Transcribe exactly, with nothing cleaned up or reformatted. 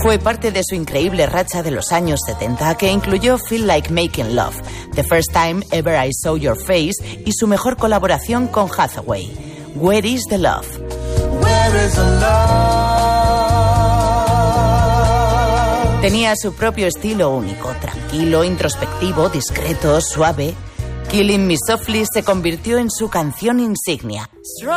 Fue parte de su increíble racha de los años setenta, que incluyó Feel Like Making Love, The First Time Ever I Saw Your Face y su mejor colaboración con Hathaway, Where Is the Love. Where is the love? Tenía su propio estilo único, tranquilo, introspectivo, discreto, suave. Killing Me Softly se convirtió en su canción insignia.